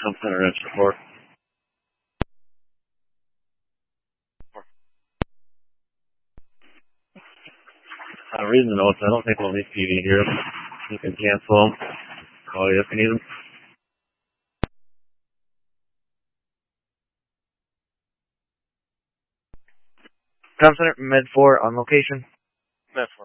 Come center answer report. Reading the notes, I don't think we'll need PD here. You can cancel them. Call you if you need them. Come center, Med 4 on location. Med 4.